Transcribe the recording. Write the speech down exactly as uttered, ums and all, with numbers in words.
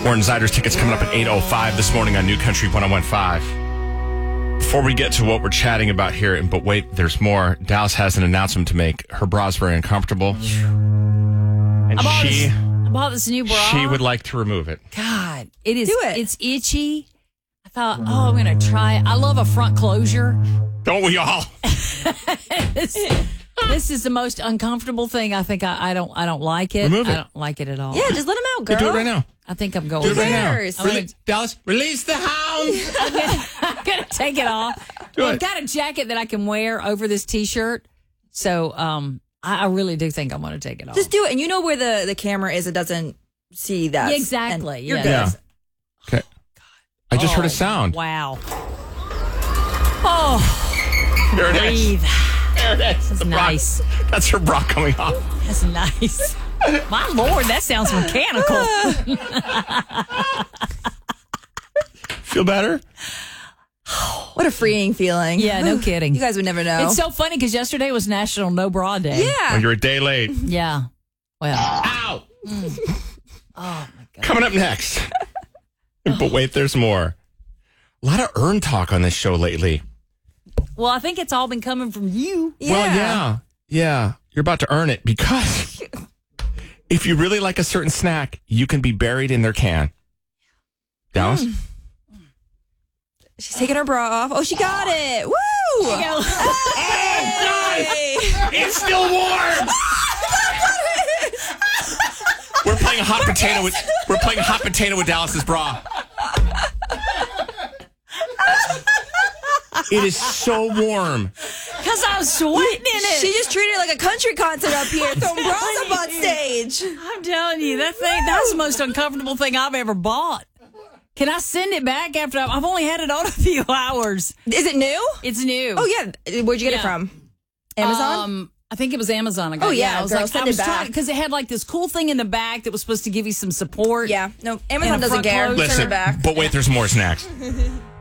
Warren Ziders tickets coming up at eight oh five this morning on New Country one oh one point five. Before we get to what we're chatting about here, and but wait, there's more. Dallas has an announcement to make. Her bra's very uncomfortable. And I bought she, this, I bought this new bra. she would like to remove it. God, it is. Do it. It's itchy. I thought, oh, I'm going to try it. I love a front closure. Don't we all? this, this is the most uncomfortable thing. I think I, I don't. I don't like it. Remove it. I don't like it at all. Yeah, just let him out, girl. Do it right now. I think I'm going. Do it right now. cares? I'm gonna, Rele- Dallas, release the hound. I'm gonna, I'm gonna take it off. Do Well, it. I've got a jacket that I can wear over this T-shirt, so um, I, I really do think I'm going to take it off. Just do it. And you know where the, the camera is. It doesn't see that. Yeah, exactly. And you're Yeah. good. Yeah. Okay. I just heard a Oh, sound. Wow. Oh, There it is. breathe. There it is. That's The bra. nice. That's her bra coming off. That's nice. My Lord, that sounds mechanical. Feel better? What a freeing feeling. Yeah, no kidding. You guys would never know. It's so funny because yesterday was National No Bra Day. Well, yeah. you're a day late. Yeah. Well. Ow! Oh, my God. Coming up next. But wait, there's more. A lot of earn talk on this show lately. Well, I think it's all been coming from you. Yeah. Well, yeah. Yeah. You're about to earn it because if you really like a certain snack, you can be buried in their can. Dallas? Mm. She's taking her bra off. Oh, she got it. Woo! You know, Hey! It's still warm. We're playing a hot potato with we're playing a hot potato with Dallas's bra. It is so warm. because I'm sweating in it. She just treated it like a country concert up here, throwing bras up on stage. I'm telling you, that thing, that's the most uncomfortable thing I've ever bought. Can I send it back after I've, I've only had it on a few hours? Is it new? It's new. Oh, yeah. Where'd you get Yeah. it from? Amazon? Um, I think it was Amazon. I got. Oh, yeah, I was girl, like, send I was it back. because it had like this cool thing in the back that was supposed to give you some support. Yeah. No, And Amazon a doesn't front care. close. Send Listen, it back. but wait, there's more snacks.